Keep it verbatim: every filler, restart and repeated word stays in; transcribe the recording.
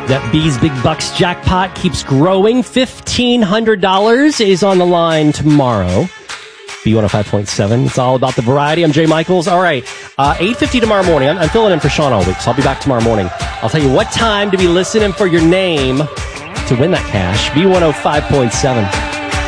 That B's Big Bucks jackpot keeps growing. fifteen hundred dollars is on the line tomorrow. B one oh five point seven. It's all about the variety. I'm Jay Michaels. All right. Uh, eight fifty tomorrow morning. I'm, I'm filling in for Sean all week, so I'll be back tomorrow morning. I'll tell you what time to be listening for your name to win that cash. B one oh five point seven.